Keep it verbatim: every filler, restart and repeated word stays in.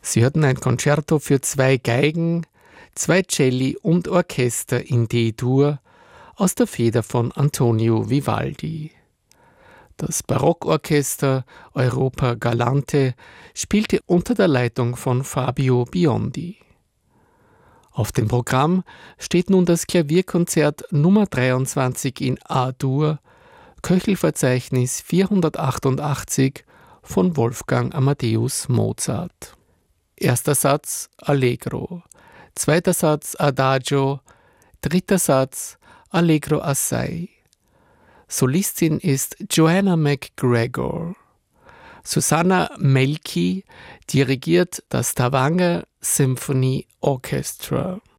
Sie hörten ein Concerto für zwei Geigen, zwei Celli und Orchester in D-Dur aus der Feder von Antonio Vivaldi. Das Barockorchester Europa Galante spielte unter der Leitung von Fabio Biondi. Auf dem Programm steht nun das Klavierkonzert Nummer dreiundzwanzig in A-Dur, Köchelverzeichnis vierhundertachtundachtzig von Wolfgang Amadeus Mozart. Erster Satz Allegro, zweiter Satz Adagio, dritter Satz Allegro assai. Solistin ist Joanna McGregor. Susanna Melki dirigiert das Stavanger Symphony Orchestra.